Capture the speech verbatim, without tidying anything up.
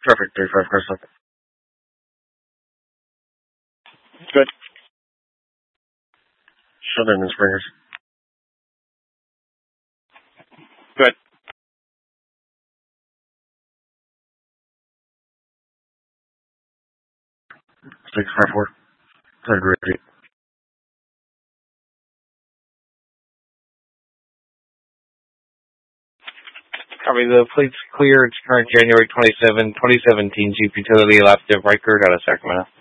Traffic thirty-five cars left. Good. Southern and Springers. Good. six five four. Third grade. Copy. The plate's clear. It's current January twenty-seventh, twenty seventeen Jeep Utility Lap Div Riker out of Sacramento.